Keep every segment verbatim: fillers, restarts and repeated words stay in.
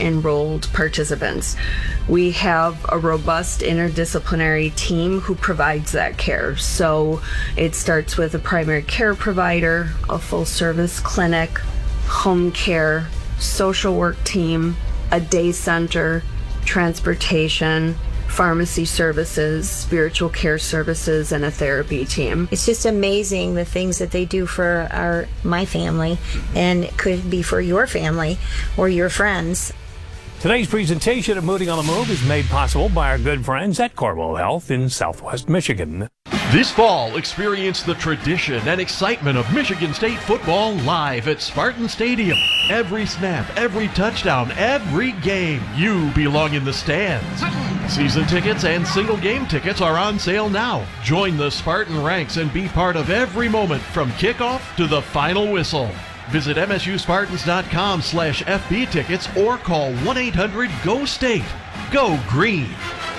enrolled participants. We have a robust interdisciplinary team who provides that care. So it starts with a primary care provider, a full-service clinic, home care, social work team, a day center, transportation, pharmacy services, spiritual care services, and a therapy team. It's just amazing the things that they do for our my family, and it could be for your family or your friends. Today's presentation of Moody on the Move is made possible by our good friends at Corwell Health in Southwest Michigan. This fall, experience the tradition and excitement of Michigan State football live at Spartan Stadium. Every snap, every touchdown, every game, you belong in the stands. Season tickets and single game tickets are on sale now. Join the Spartan ranks and be part of every moment from kickoff to the final whistle. Visit M S U Spartans dot com slash F B tickets or call one eight hundred G O STATE. Go Green!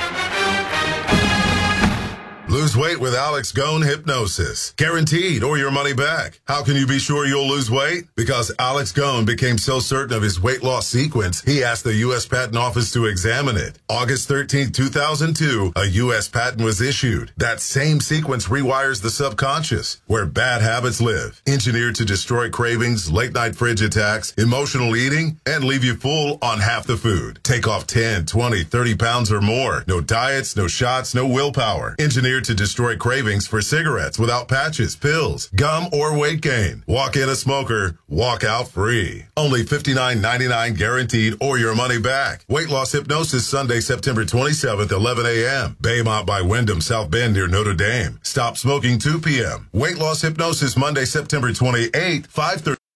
Lose weight with Alex Gone Hypnosis. Guaranteed or your money back. How can you be sure you'll lose weight? Because Alex Gone became so certain of his weight loss sequence, he asked the U S Patent Office to examine it. August thirteenth, two thousand two, a U S patent was issued. That same sequence rewires the subconscious, where bad habits live. Engineered to destroy cravings, late-night fridge attacks, emotional eating, and leave you full on half the food. Take off ten, twenty, thirty pounds or more. No diets, no shots, no willpower. Engineered to destroy cravings for cigarettes without patches, pills, gum, or weight gain. Walk in a smoker, walk out free. Only fifty-nine ninety-nine guaranteed or your money back. Weight loss hypnosis Sunday, September twenty-seventh, eleven a.m. Baymont by Wyndham, South Bend near Notre Dame. Stop smoking two p.m. Weight loss hypnosis Monday, September twenty-eighth, five thirty.